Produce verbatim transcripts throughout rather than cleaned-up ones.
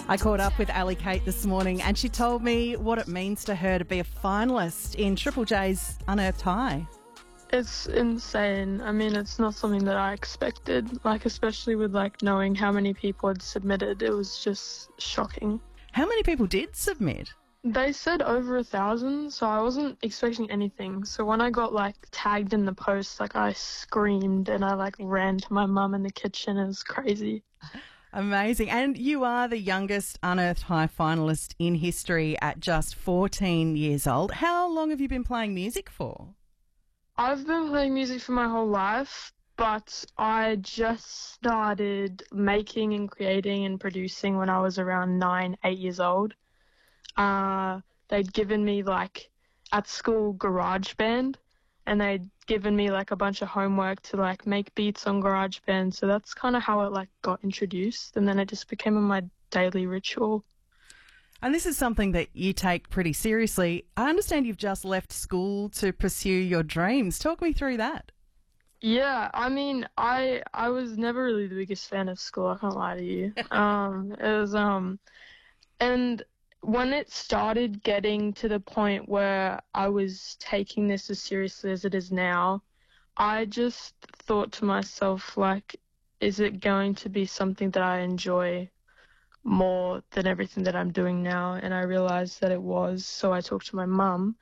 I caught up with Ali Kate this morning and she told me what it means to her to be a finalist in Triple J's Unearthed High. It's insane. I mean, it's not something that I expected, like especially with like knowing how many people had submitted. It was just shocking. How many people did submit? They said over a thousand, so I wasn't expecting anything. So when I got like tagged in the post, like I screamed and I like ran to my mum in the kitchen. It was crazy. Amazing. And you are the youngest Unearthed High finalist in history at just fourteen years old. How long have you been playing music for? I've been playing music for my whole life, but I just started making and creating and producing when I was around nine, eight years old. Uh, they'd given me like at school GarageBand, and they'd given me like a bunch of homework to like make beats on GarageBand. So that's kind of how it like got introduced, and then it just became my daily ritual. And this is something that you take pretty seriously. I understand you've just left school to pursue your dreams. Talk me through that. Yeah, I mean, I I was never really the biggest fan of school. I can't lie to you. um, it was um, and when it started getting to the point where I was taking this as seriously as it is now, I just thought to myself, like, is it going to be something that I enjoy more than everything that I'm doing now? And I realized that it was, so I talked to my mum,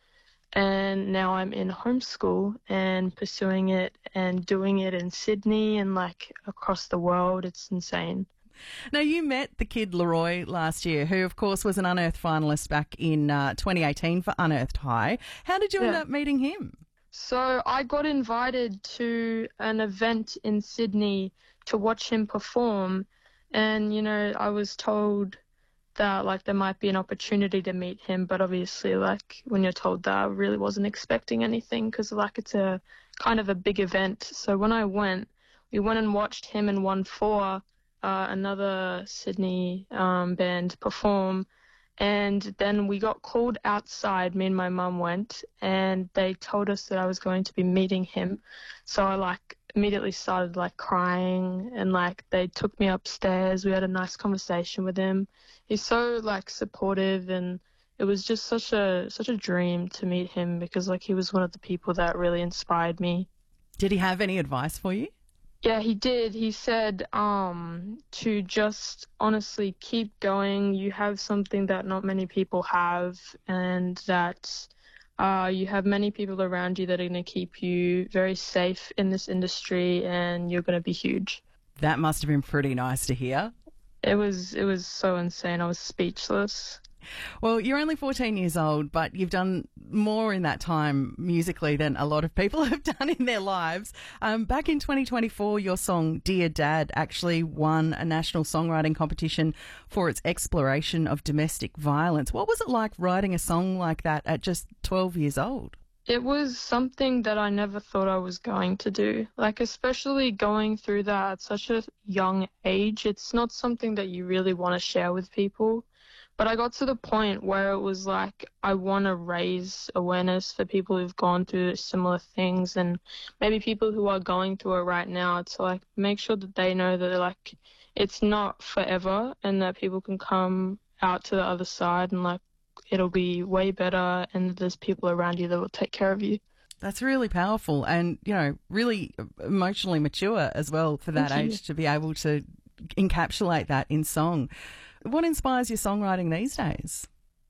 and now I'm in homeschool and pursuing it and doing it in Sydney and like across the world. It's insane. Now, you met the kid Leroy last year, who of course was an Unearthed finalist back in uh, twenty eighteen for Unearthed High. How did you Yeah. end up meeting him? So I got invited to an event in Sydney to watch him perform. And, you know, I was told that, like, there might be an opportunity to meet him. But obviously, like, when you're told that, I really wasn't expecting anything because, like, it's a kind of a big event. So when I went, we went and watched him and one four, uh, another Sydney um, band, perform. And then we got called outside, me and my mum went, and they told us that I was going to be meeting him. So I, like, immediately started like crying, and like they took me upstairs. We had a nice conversation with him. He's so like supportive, and it was just such a such a dream to meet him because like he was one of the people that really inspired me. Did he have any advice for you? Yeah, he did. He said um to just honestly keep going. You have something that not many people have, and that Uh, you have many people around you that are going to keep you very safe in this industry, and you're going to be huge. That must have been pretty nice to hear. It was it was so insane. I was speechless. Well, you're only fourteen years old, but you've done more in that time musically than a lot of people have done in their lives. Um, back in twenty twenty-four, your song Dear Dad actually won a national songwriting competition for its exploration of domestic violence. What was it like writing a song like that at just twelve years old? It was something that I never thought I was going to do. Like, especially going through that at such a young age, it's not something that you really want to share with people. But I got to the point where it was like I want to raise awareness for people who've gone through similar things, and maybe people who are going through it right now, to like make sure that they know that like it's not forever, and that people can come out to the other side, and like it'll be way better, and there's people around you that will take care of you. That's really powerful, and you know, really emotionally mature as well for that Thank age you. to be able to encapsulate that in song. What inspires your songwriting these days?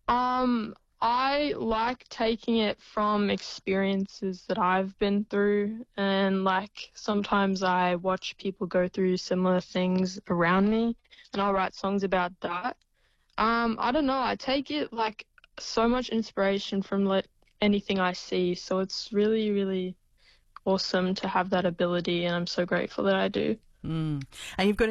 Um, I like taking it from experiences that I've been through, and like sometimes I watch people go through similar things around me, and I'll write songs about that. Um, I don't know, I take it like so much inspiration from like anything I see, so it's really, really awesome to have that ability, and I'm so grateful that I do. Mm. And you've got